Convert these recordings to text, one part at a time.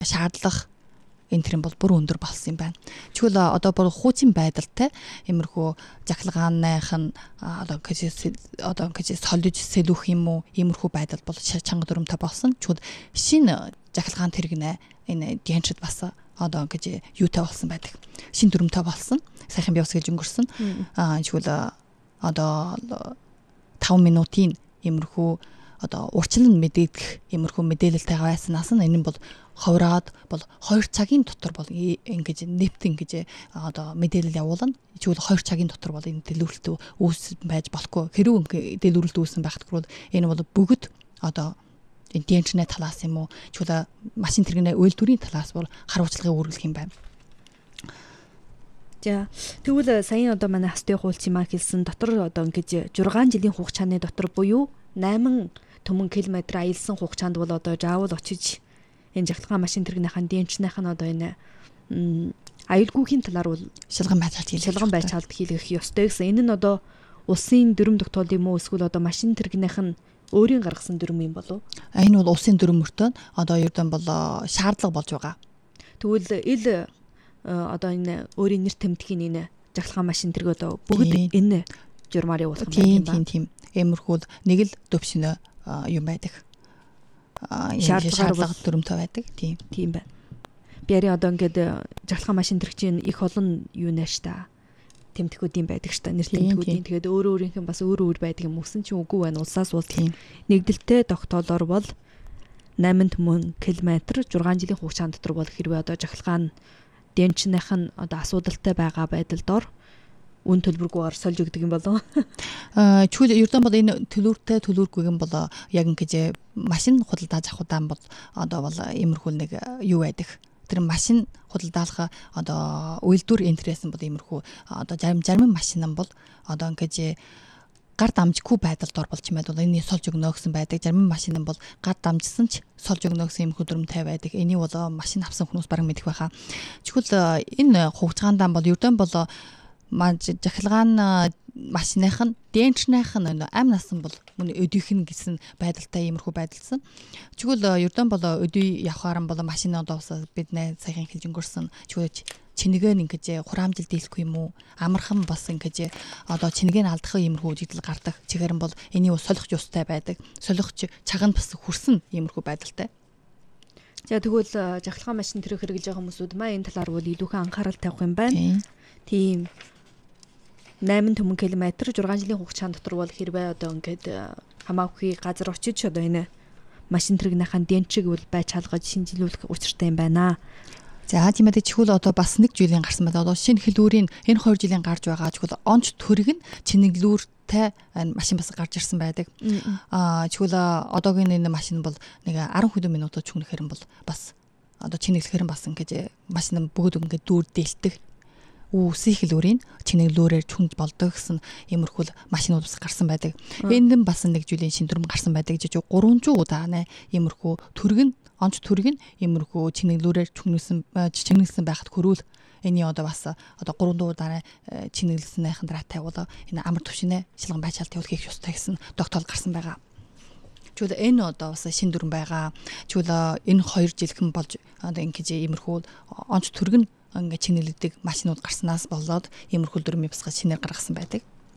шаардлага энэ төрлийн бол бүр өндөр болсон юм байна. Тэгвэл одоо бол хуучин байдалтай иймэрхүү жахлагааных нь одоо ингэж солиж сэлүүх юм уу иймэрхүү байдал бол чанга дүрмтэй болсон. Тэгвэл шинэ жахлагаан тэрэгнэ энэ дэнчд бас одоо ингэж юутай болсон байдаг. Шинэ дүрмтэй болсон. Сайхан бивс гэж өнгөрсөн. Тэгвэл одоо 5 минутын иймэрхүү одоо урчлан мэдээлэх иймэрхүү мэдээлэлтэй байснаас нь энэ бол ховроод бол 2 цагийн дотор бол ингэж нэвт ингэж одоо мэдээлэл явуулна. Тэгвэл 2 цагийн дотор бол энэ дэлгүүрэлт үүссэн байж болохгүй. Хэрвээ дэлгүүрэлт үүссэн байхад бол энэ бол бүгд одоо энэ дэнчний талаас юм уу? Тэгвэл машин тэрэгний үйлдвэрийн талаас бол харуулцлагыг үргэлжлэх юм байна. За тэгвэл саяхан одоо манай хастын хуулчин маань хэлсэн дотор одоо ингэж 6 жилийн хугацааны дотор буюу 8 төмөн километр аялсан хугацаанд бол одоо заавал очиж энэ жахлагаан машин тэрэгнийхэн дэнчнийх нь одоо энэ аюулгүйхийн талаар бол шалган байцаалт хийлгэх ёстой гэсэн. Энэ нь одоо улсын дүрм тогтоол юм уу эсвэл одоо машин тэрэгнийх нь өөрийн гаргасан дүрм юм болов? Энэ бол улсын дүрм мөртөө одоо ердөө бол шаардлага болж байгаа. Тэгвэл одоо энэ өөрийн нэр тэмдгийн энэ жахлагаан машин тэрэг одоо бүгд энэ журмаар явуулах юм байна. Тийм. Иймэрхүү нэг л төвшнө юм байдаг. Шаардлага дүрмтэй байдаг. Тийм байна. Би одоо ингээд жахлагаан машин тэрэгчийн их олон юу нэж та тэмдгүүд юм байдаг ш та нэр тэмдгүүдийн. Тэгээд өөр өөрийнх нь бас өөр байдаг юм өсөн чинь үгүй байна. Улсаас улс нэгдэлтэй тогтоолоор бол 8 төмөн километр 6 жилийн хугацаанд дотор бол хэрвээ одоо жахлагаан дэнчнийх нь одоо асуудалтай байгаа байдалд үн төлбөргүйгээр сольж өгдөг юм болов. Чүл ердөө бол энэ төлөвөргүй юм бол яг ингэж машин худалдааж авах удаан бол одоо бол иймэрхүү нэг юу байдаг. Тэр машин худалдаалах одоо үйлдвэр интерес нь бол иймэрхүү одоо зарим машин нь бол одоо ингэж гар дамжихгүй байдалд орболч юм бол энэ сольж өгнө гэсэн байдаг. Зарим машин нь бол гар дамжсан ч сольж өгнө гэсэн иймэрхүү дүрмтэй байдаг. Энийг бол машин авсан хүмүүс бараг мэдэх байхаа. Чүл энэ хугацаанд бол ердөө бол жахлагаан машиных нь дэнчнийх нь амь насан бол мөн өдийнх нь гэсэн байдалтай иймэрхүү байдалсан. Чүгэл ердөө бол өдий явхаар нь бол машин одоос бид нэ саяхан хэлж өнгөрсөн. Чүгэл чинэгээр ингэж хураамжил дийлэхгүй юм уу? Амархан бас ингэж одоо чинэгээр алдах иймэрхүү үжигдэл гардаг. Чихээр нь бол энийг солих ёстой байдаг. Солихч чаганд бас хүрсэн иймэрхүү байдалтай. За тэгвэл жахлагаан машин тэрэг хэрэглэж байгаа хүмүүсүүд маа энэ талаар бол илүүхэн анхаарал тавих юм байна. Тийм 8 төмөн километр 6 жилийн хугацаанд дотор бол хэрвээ одоо ингээд хамаагүй газар очиж одоо энэ машин тэрэгнийхэн дэнчиг бол байж хаалгаж шинжилүүлэх учиртай юм байна. За тийм ээ чихвэл одоо бас нэг жилийн гарсан байна. Одоо шинэ хэлүүрийн энэ 2 жилийн гарч байгаа чихвэл онц төрөг нь чинэглүүртэй машин бас гарч ирсэн байдаг. Чихвэл одоогийн энэ машин бол нэг 10 минутад чүнэхээр нь бол бас одоо чинэглэхээр нь бас ингэж машин бүгд ингээд дүүр дээлдэг. Үсийн хэлүүрийн чинэглүүрээр чүнж болдог гэсэн иймэрхүү машинууд бас гарсан байдаг. Энд нь бас нэг жилийн шин дүрм гарсан байдаг гэж 300 удаа иймэрхүү төрөг нь онц төрөг нь иймэрхүү чинэглүүрээр чүнэглэсэн байхад хөрүүл эний одоо бас одоо 300 удаа чинэглэснийхэн дараатай бол энэ амар төвшинэ шилгэн байцаалт явуул хийх ёстой гэсэн тогтоол гарсан байгаа. Чүл энэ одоо бас шин дүрм байгаа. Чүл энэ 2 жилхэн болж одоо ингэж иймэрхүү онц төрөг нь ингээд чинэглэдэг машинууд гарснаас болоод иймэрхүү дүрмийн басга шинээр гаргасан байдаг.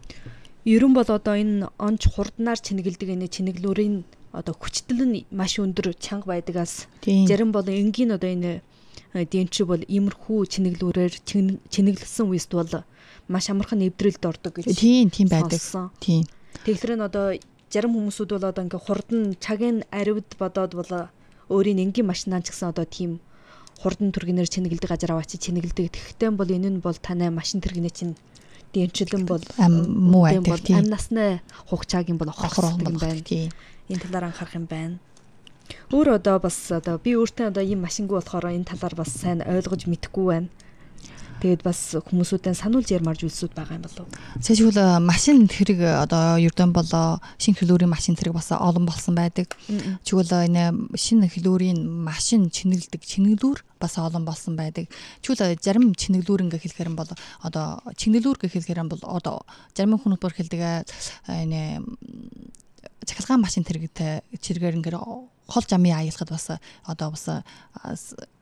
Ерөн бол одоо энэ онц хурднаар чинэглэдэг энэ чинэглүүрийн одоо хүчтэл нь маш өндөр чанга байдагаас зарим бол энгийн одоо энэ дэнч бол иймэрхүү чинэглүүрээр чинэглэсэн үест бол маш амархан нэвдрэлд ордог гэж. Тийм байдаг. Тийм. Тэгэхээр нь одоо зарим хүмүүсүүд бол одоо ингээд хурдан цагийн аривд бодоод бол өөрийн энгийн машинаа ч гэсэн одоо тийм хурдан түргэнээр чинэглэдэг газар аваач чинэглэдэг. Тэгэхдээ бол энэ нь бол танай машин тэрэгний чинь дэнчлэн бол муу байдаг. Амь насны хугацааг юм бол хохрох юм байна. Энэ талаар анхаарах юм байна. Өөр одоо бас одоо би өөртөө одоо ийм машингүй болохоор энэ талаар бас сайн ойлгож мэдэхгүй байна. Тэгээд бас хүмүүсүүдэн сануулж ярмарж үлсүүд байгаа юм болов. Тэгвэл машин хэрэг одоо ердөө болоо шинэ хэлүүрийн машин зэрэг бас олон болсон байдаг. Тэгвэл энэ шинэ хэлүүрийн машин чинэглэдэг чинэглүүр бас олон болсон байдаг. Тэгвэл зарим чинэглүүр ингээ хэлэхээр нь бол одоо чинэглүүр гэх хэлэхээр нь бол одоо зарим хүмүүс бүр хэлдэг энэ цахилгаан машин тэрэгтэй чиргээр ингээ хол замын аялахад бас одоо бас